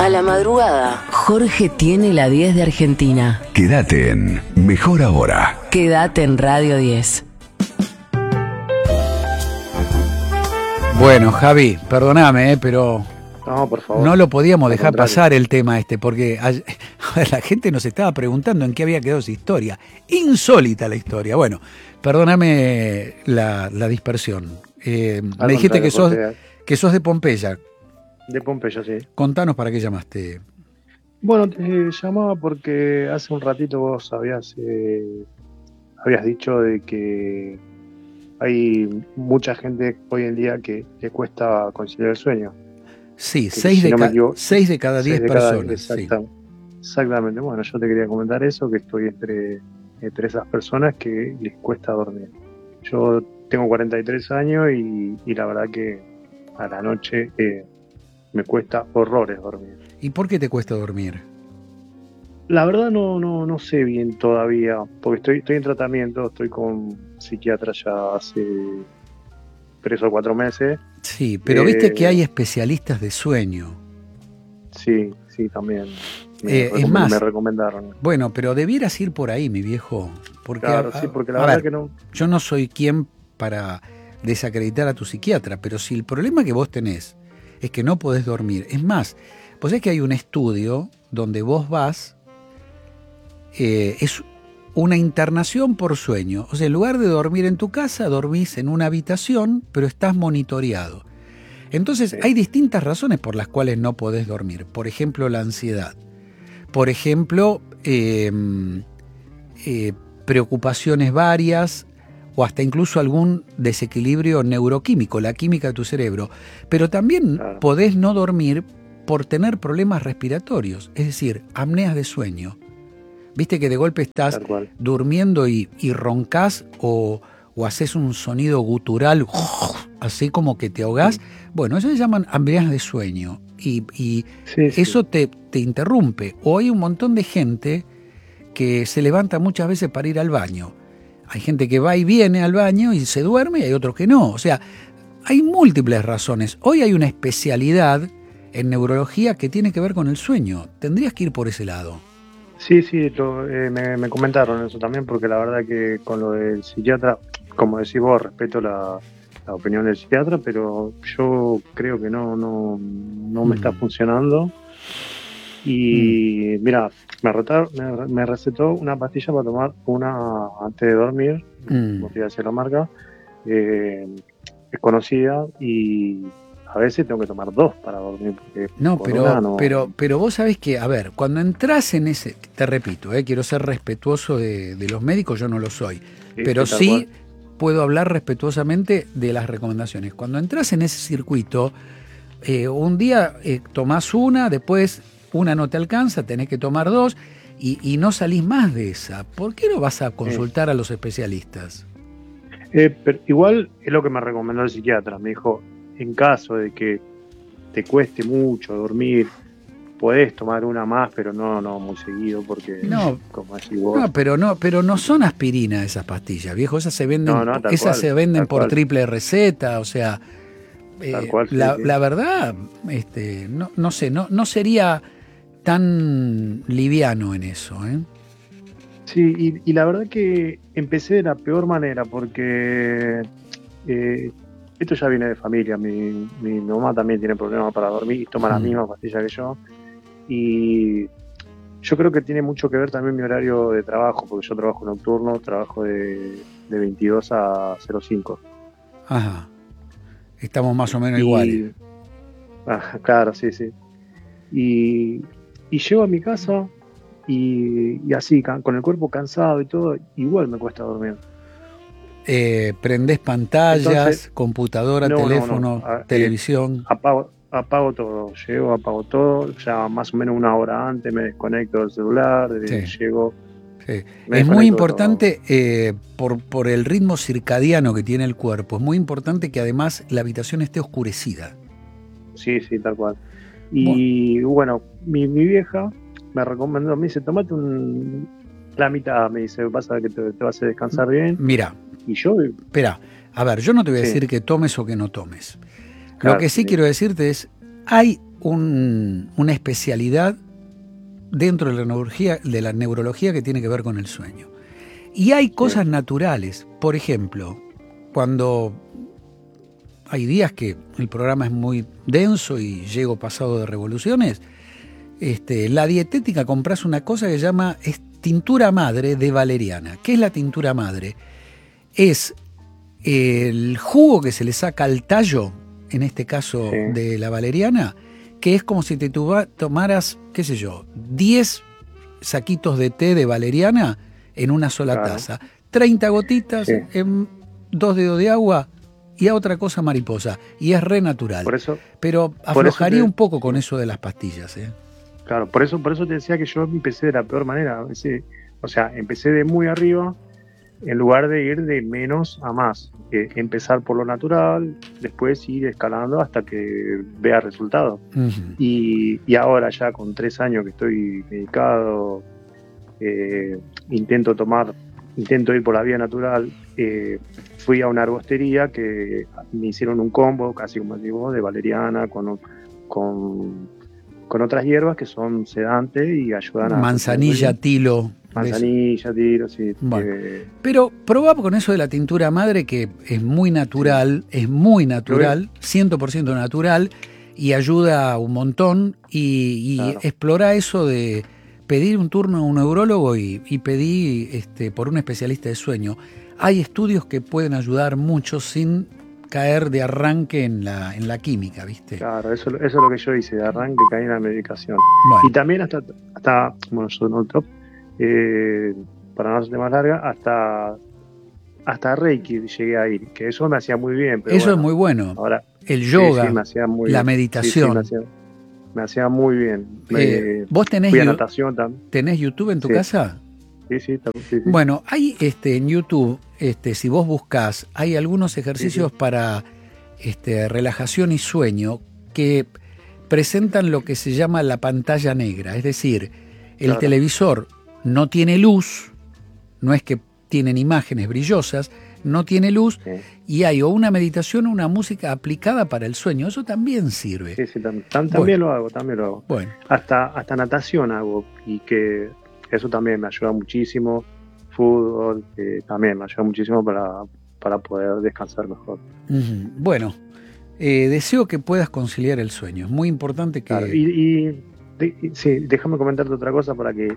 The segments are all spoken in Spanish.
A la madrugada, Jorge tiene la 10 de Argentina. Quédate en Mejor Ahora. Quédate en Radio 10. Bueno, Javi, perdóname, pero No, por favor. no lo podíamos dejar contrario. pasar el tema porque la gente nos estaba preguntando en qué había quedado esa historia. Insólita la historia. Bueno, perdóname la dispersión. Me dijiste que sos de Pompeya. De Pompeya, sí. Contanos para qué llamaste. Bueno, te llamaba porque hace un ratito vos habías dicho de que hay mucha gente hoy en día que le cuesta conciliar el sueño. Sí, Que 6 si de, no me equivoco, seis de cada 10 6 de cada- personas. Sí. Exactamente. Bueno, yo te quería comentar eso, que estoy entre esas personas que les cuesta dormir. Yo tengo 43 años y la verdad que a la noche me cuesta horrores dormir. ¿Y por qué te cuesta dormir? La verdad no sé bien todavía, porque estoy en tratamiento, estoy con psiquiatra ya hace 3 o 4 meses. Sí, pero viste que hay especialistas de sueño. Sí, también. Es más, me recomendaron. Bueno, pero debieras ir por ahí, mi viejo. Porque, Claro, sí, porque la a verdad ver, que no. yo no soy quien para desacreditar a tu psiquiatra, pero si el problema que vos tenés es que no podés dormir, es más, vos sabés que hay un estudio donde vos vas, es una internación por sueño. O sea, en lugar de dormir en tu casa, dormís en una habitación, pero estás monitoreado. Entonces, Sí. hay distintas razones por las cuales no podés dormir. Por ejemplo, la ansiedad. Por ejemplo, preocupaciones varias o hasta incluso algún desequilibrio neuroquímico, la química de tu cerebro. Pero también Claro. podés no dormir por tener problemas respiratorios, es decir, apneas de sueño. Viste que de golpe estás Tal cual. durmiendo y roncás o haces un sonido gutural, así como que te ahogás. Bueno, eso se llaman apneas de sueño y Sí, eso te interrumpe. O hay un montón de gente que se levanta muchas veces para ir al baño. Hay gente que va y viene al baño y se duerme y hay otros que no. O sea, hay múltiples razones. Hoy hay una especialidad en neurología que tiene que ver con el sueño. Tendrías que ir por ese lado. Sí, me comentaron eso también, porque la verdad que con lo del psiquiatra, como decís vos, respeto la opinión del psiquiatra, pero yo creo que no me está funcionando. Y mira, me recetó una pastilla para tomar una antes de dormir, no te voy a decir la marca, es conocida, y a veces tengo que tomar 2 para dormir. Porque No, con una no. pero vos sabés que, a ver, cuando entras en ese, te repito, quiero ser respetuoso de los médicos, yo no lo soy, pero tal sí cual. puedo hablar respetuosamente de las recomendaciones. Cuando entras en ese circuito, un día tomás una, después una no te alcanza, tenés que tomar 2 y no salís más de esa. ¿Por qué no vas a consultar a los especialistas? Pero igual es lo que me recomendó el psiquiatra. Me dijo, en caso de que te cueste mucho dormir, podés tomar una más, pero no muy seguido, porque No, como decís vos. pero no son aspirina esas pastillas, viejo. Esas se venden, No, tal esas cual, se venden tal por cual. triple receta, o sea, Tal cual, sí, la, sí. la verdad, no sé, no sería tan liviano en eso, ¿eh? Sí, y la verdad que empecé de la peor manera, porque esto ya viene de familia. Mi mamá también tiene problemas para dormir y toma la misma pastilla que yo. Y yo creo que tiene mucho que ver también mi horario de trabajo, porque yo trabajo nocturno, trabajo de 22 a 05. Ajá. Estamos más o menos iguales. Claro, sí. Y llego a mi casa y así, con el cuerpo cansado y todo, igual me cuesta dormir. Prendés pantallas, Entonces, teléfono, no. televisión. Apago todo, llego, apago todo, ya más o menos una hora antes me desconecto del celular, Sí. llego. Sí. Me Es muy desconecto de importante, por el ritmo circadiano que tiene el cuerpo, es muy importante que además la habitación esté oscurecida. Sí, tal cual. Y bueno, mi vieja me recomendó, me dice, tomate la mitad, me dice, vas a ver que te vas a descansar bien. Mira, Y yo, espera, a ver, yo no te voy a Sí. decir que tomes o que no tomes. Claro, Lo que sí sí. quiero decirte es, hay una especialidad dentro de la neurología que tiene que ver con el sueño. Y hay cosas naturales. Por ejemplo, cuando hay días que el programa es muy denso y llego pasado de revoluciones, la dietética compras una cosa que se llama tintura madre de valeriana. ¿Qué es la tintura madre? Es el jugo que se le saca al tallo, en este caso de la valeriana, que es como si te tomaras, qué sé yo, 10 saquitos de té de valeriana en una sola taza. 30 gotitas en 2 dedos de agua y a otra cosa mariposa. Y es re natural. Pero aflojaría un poco con eso de las pastillas. Claro, por eso te decía que yo empecé de la peor manera. O sea, empecé de muy arriba en lugar de ir de menos a más. Empezar por lo natural, después ir escalando hasta que vea resultados. Uh-huh. Y ahora ya con 3 años que estoy medicado, intento ir por la vía natural. Fui a una herbostería que me hicieron un combo, casi como digo, de valeriana con otras hierbas que son sedantes y ayudan a... Manzanilla, tilo, sí. Bueno, pero probá con eso de la tintura madre, que es muy natural, 100% natural, y ayuda un montón, y claro. Explorá eso de pedir un turno a un neurólogo y pedí por un especialista de sueño. Hay estudios que pueden ayudar mucho sin caer de arranque en la química, ¿viste? Claro, eso es lo que yo hice, de arranque caí en la medicación. Bueno. Y también hasta bueno, yo no top, para no hacerte más larga, hasta Reiki llegué a ir, que eso me hacía muy bien. Pero eso bueno, es muy bueno. Ahora, el yoga, me hacía muy la bien. meditación. Sí, me hacía muy bien. ¿Vos fui a natación también. ¿Tenés YouTube en tu casa? Sí. Bueno, hay en YouTube, si vos buscás, hay algunos ejercicios para relajación y sueño que presentan lo que se llama la pantalla negra, es decir, el televisor no tiene luz, no es que tienen imágenes brillosas, no tiene luz, y hay o una meditación o una música aplicada para el sueño. Eso también sirve. Sí, también lo hago. Bueno. Hasta natación hago, y que eso también me ayuda muchísimo. Fútbol, también me ayuda muchísimo para poder descansar mejor. Uh-huh. Bueno, deseo que puedas conciliar el sueño. Es muy importante que... Claro, sí, déjame comentarte otra cosa para que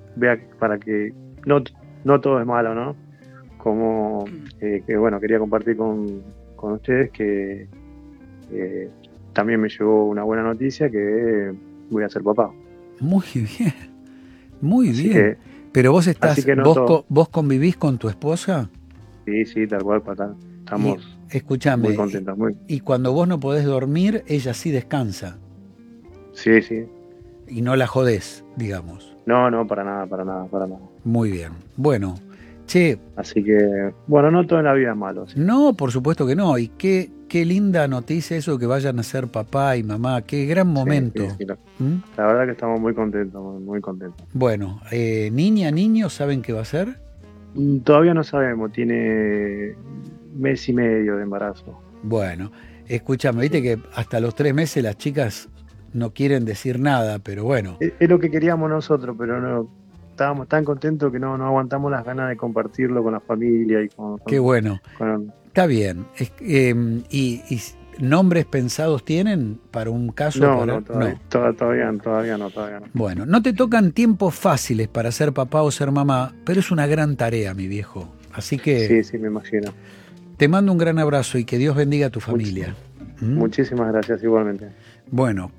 no todo es malo, ¿no? Como que bueno, quería compartir con ustedes que también me llegó una buena noticia, que voy a ser papá. Muy bien. Pero vos vos convivís con tu esposa. Sí, tal cual, patán. Estamos escuchame, muy contentos. Y cuando vos no podés dormir, ella sí descansa. Sí. Y no la jodés, digamos. No, para nada. Muy bien. Bueno, che. Así que, bueno, no todo en la vida es malo. ¿Sí? No, por supuesto que no. Y qué linda noticia eso, que vayan a ser papá y mamá. Qué gran momento. Sí. La verdad que estamos muy contentos, muy contentos. Bueno, niña, niño, ¿saben qué va a ser? Todavía no sabemos, tiene 1 mes y medio de embarazo. Bueno, escúchame, viste que hasta los 3 meses las chicas no quieren decir nada, pero bueno. Es lo que queríamos nosotros, pero no estábamos tan contentos que no aguantamos las ganas de compartirlo con la familia y con qué bueno. Está bien. ¿Y nombres pensados tienen para un caso? Todavía no. Bueno, no te tocan tiempos fáciles para ser papá o ser mamá, pero es una gran tarea, mi viejo. Así que... Sí, me imagino. Te mando un gran abrazo y que Dios bendiga a tu familia. Muchísimas gracias, igualmente. Bueno,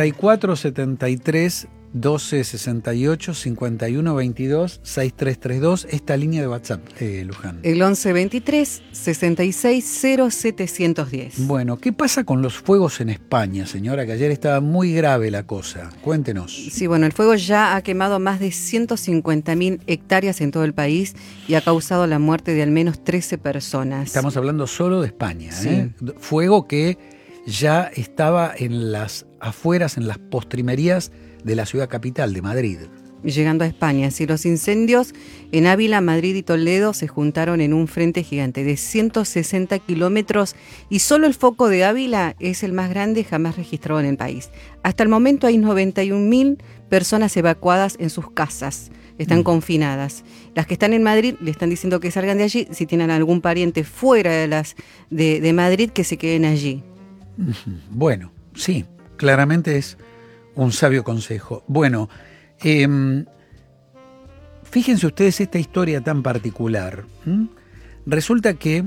4473 1268 5122 6332, esta línea de WhatsApp, Luján. El 1123 660710. Bueno, ¿qué pasa con los fuegos en España, señora? Que ayer estaba muy grave la cosa. Cuéntenos. Sí, bueno, el fuego ya ha quemado más de 150.000 hectáreas en todo el país y ha causado la muerte de al menos 13 personas. Estamos hablando solo de España, sí. Fuego que ya estaba en las afueras, en las postrimerías de la ciudad capital, de Madrid. llegando a España. Si los incendios en Ávila, Madrid y Toledo se juntaron en un frente gigante de 160 kilómetros y solo el foco de Ávila es el más grande jamás registrado en el país. Hasta el momento hay 91.000 personas evacuadas en sus casas, están confinadas. Las que están en Madrid le están diciendo que salgan de allí, si tienen algún pariente fuera de Madrid, que se queden allí. Bueno, sí, claramente es un sabio consejo. Bueno, fíjense ustedes esta historia tan particular. Resulta que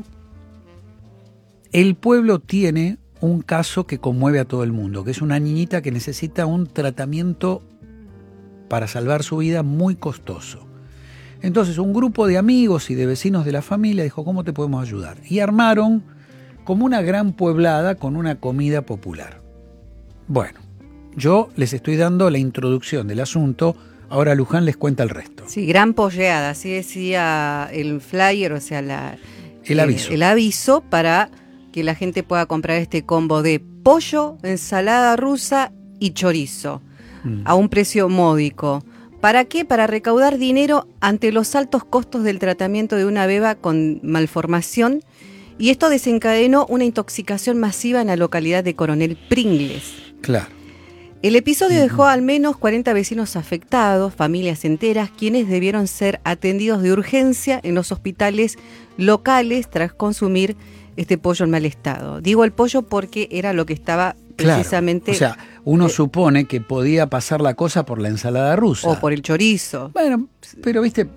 el pueblo tiene un caso que conmueve a todo el mundo, que es una niñita que necesita un tratamiento para salvar su vida muy costoso. Entonces un grupo de amigos y de vecinos de la familia dijo, ¿cómo te podemos ayudar? Y armaron como una gran pueblada con una comida popular. Bueno, yo les estoy dando la introducción del asunto, ahora Luján les cuenta el resto. Sí, gran polleada, así decía el flyer, o sea, el aviso. El aviso para que la gente pueda comprar este combo de pollo, ensalada rusa y chorizo a un precio módico. ¿Para qué? Para recaudar dinero ante los altos costos del tratamiento de una beba con malformación, y esto desencadenó una intoxicación masiva en la localidad de Coronel Pringles. Claro. El episodio dejó al menos 40 vecinos afectados, familias enteras, quienes debieron ser atendidos de urgencia en los hospitales locales tras consumir este pollo en mal estado. Digo el pollo porque era lo que estaba precisamente... Claro. O sea, uno supone que podía pasar la cosa por la ensalada rusa. O por el chorizo. Bueno, pero viste...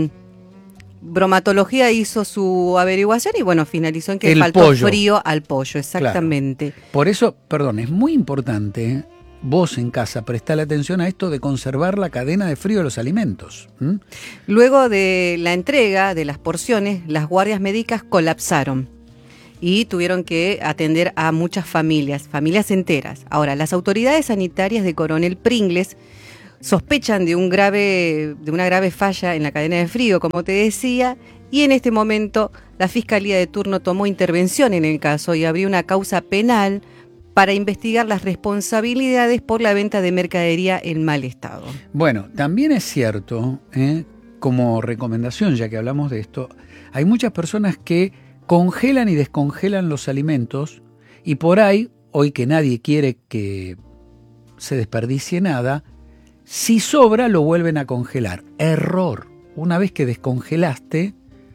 Bromatología hizo su averiguación y bueno, finalizó en que faltó pollo. Frío al pollo, exactamente. Claro. Por eso, perdón, es muy importante, vos en casa, prestale atención a esto de conservar la cadena de frío de los alimentos. Luego de la entrega de las porciones, las guardias médicas colapsaron y tuvieron que atender a muchas familias enteras. Ahora, las autoridades sanitarias de Coronel Pringles sospechan de una grave falla en la cadena de frío, como te decía, y en este momento la Fiscalía de turno tomó intervención en el caso y abrió una causa penal para investigar las responsabilidades por la venta de mercadería en mal estado. Bueno, también es cierto, como recomendación, ya que hablamos de esto, hay muchas personas que congelan y descongelan los alimentos y por ahí, hoy que nadie quiere que se desperdicie nada, si sobra lo vuelven a congelar. Error. Una vez que descongelaste,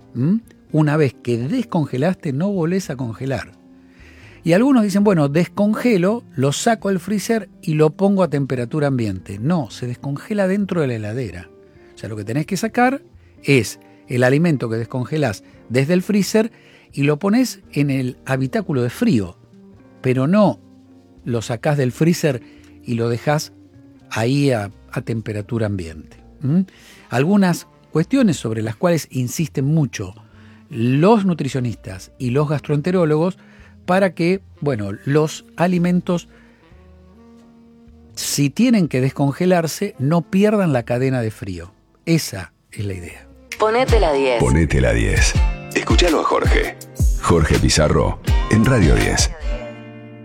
no volvés a congelar. Y algunos dicen, bueno, descongelo, lo saco al freezer y lo pongo a temperatura ambiente. No, se descongela dentro de la heladera. O sea, lo que tenés que sacar es el alimento que descongelás desde el freezer y lo pones en el habitáculo de frío. Pero no lo sacás del freezer y lo dejás ahí a temperatura ambiente. Algunas cuestiones sobre las cuales insisten mucho los nutricionistas y los gastroenterólogos para que, bueno, los alimentos, si tienen que descongelarse, no pierdan la cadena de frío. Esa es la idea. Ponete la 10. Ponete la 10. Escúchalo a Jorge. Jorge Pizarro en Radio 10.